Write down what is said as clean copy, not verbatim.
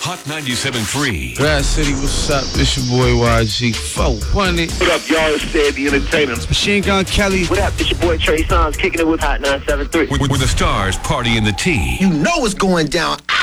Hot 97.3. Grass City, what's up? It's your boy YG 400. What up, y'all? It's Ted the Entertainer. Machine Gun Kelly. What up? It's your boy Trey Songz kicking it with Hot 973. Where the stars party in the T. You know what's going down.